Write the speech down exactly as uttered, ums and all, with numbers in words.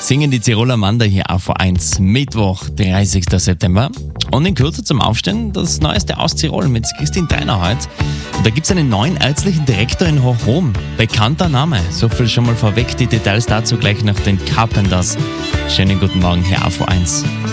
singen die Tiroler Manda hier A V eins. Mittwoch, dreißigster September. Und in Kürze zum Aufstehen das Neueste aus Tirol mit Christine Dreiner heute. Und da gibt es einen neuen ärztlichen Direktor in Hochrom. Bekannter Name. So viel schon mal vorweg. Die Details dazu gleich nach den Carpenters. Schönen guten Morgen hier A V eins.